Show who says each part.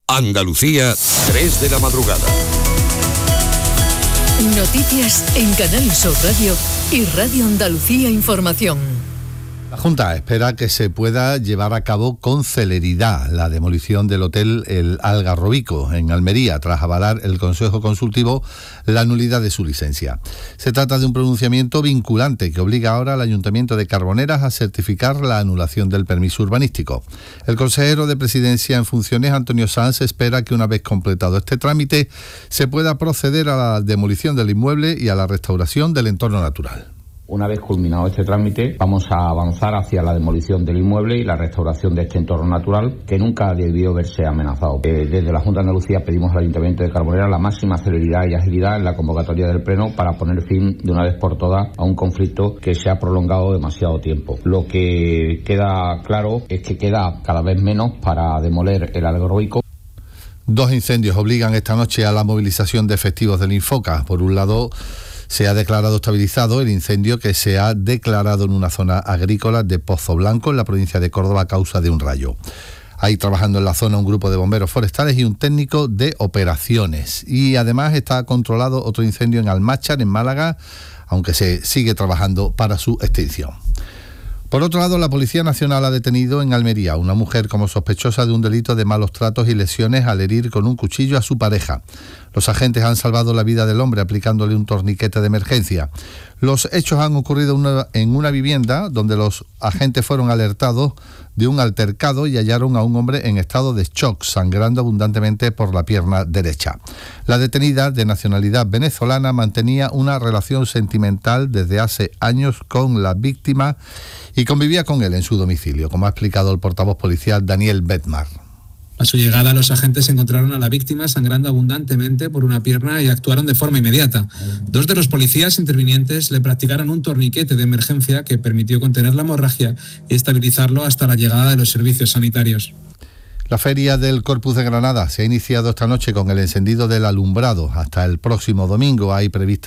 Speaker 1: Andalucía, 3 de la madrugada.
Speaker 2: Noticias en Canal Sur Radio y Radio Andalucía Información.
Speaker 3: La Junta espera que se pueda llevar a cabo con celeridad la demolición del hotel El Algarrobico en Almería, tras avalar el Consejo Consultivo la nulidad de su licencia. Se trata de un pronunciamiento vinculante que obliga ahora al Ayuntamiento de Carboneras a certificar la anulación del permiso urbanístico. El consejero de Presidencia en funciones, Antonio Sanz, espera que una vez completado este trámite se pueda proceder a la demolición del inmueble y a la restauración del entorno natural.
Speaker 4: Una vez culminado este trámite, vamos a avanzar hacia la demolición del inmueble y la restauración de este entorno natural que nunca debió verse amenazado. Desde la Junta de Andalucía pedimos al Ayuntamiento de Carboneras la máxima celeridad y agilidad en la convocatoria del Pleno para poner fin de una vez por todas a un conflicto que se ha prolongado demasiado tiempo. Lo que queda claro es que queda cada vez menos para demoler el Algarrobico.
Speaker 3: 2 incendios obligan esta noche a la movilización de efectivos del Infoca. Por un lado, se ha declarado estabilizado el incendio que se ha declarado en una zona agrícola de Pozo Blanco, en la provincia de Córdoba, a causa de un rayo. Hay trabajando en la zona un grupo de bomberos forestales y un técnico de operaciones. Y además está controlado otro incendio en Almáchar, en Málaga, aunque se sigue trabajando para su extinción. Por otro lado, la Policía Nacional ha detenido en Almería a una mujer como sospechosa de un delito de malos tratos y lesiones al herir con un cuchillo a su pareja. Los agentes han salvado la vida del hombre aplicándole un torniquete de emergencia. Los hechos han ocurrido en una vivienda donde los agentes fueron alertados de un altercado y hallaron a un hombre en estado de shock, sangrando abundantemente por la pierna derecha. La detenida, de nacionalidad venezolana, mantenía una relación sentimental desde hace años con la víctima y convivía con él en su domicilio, como ha explicado el portavoz policial Daniel Bedmar.
Speaker 5: A su llegada, los agentes encontraron a la víctima sangrando abundantemente por una pierna y actuaron de forma inmediata. 2 de los policías intervinientes le practicaron un torniquete de emergencia que permitió contener la hemorragia y estabilizarlo hasta la llegada de los servicios sanitarios.
Speaker 3: La Feria del Corpus de Granada se ha iniciado esta noche con el encendido del alumbrado. Hasta el próximo domingo hay prevista